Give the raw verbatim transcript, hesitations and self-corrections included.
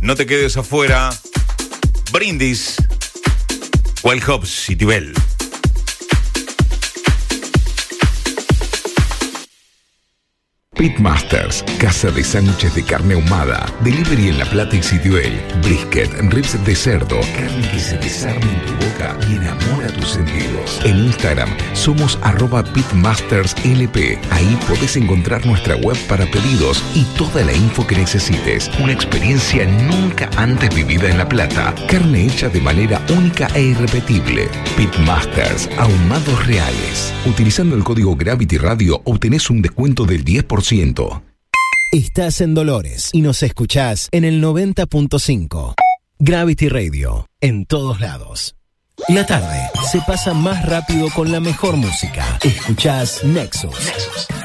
No te quedes afuera. Brindis, Wild Hops y Tibel. Pitmasters, casa de sándwiches de carne ahumada, delivery en La Plata y Citibel, brisket, ribs de cerdo, carne que se desarma en tu boca y enamora tus sentidos. En Instagram somos arroba pitmasterslp, ahí podés encontrar nuestra web para pedidos y toda la info que necesites. Una experiencia nunca antes vivida en La Plata, carne hecha de manera única e irrepetible. Pitmasters, ahumados reales. Utilizando el código Gravity Radio obtenés un descuento del diez por ciento. Estás en Dolores y nos escuchás en el noventa punto cinco. Gravity Radio, en todos lados. La tarde se pasa más rápido con la mejor música. Escuchás Nexus. Nexus.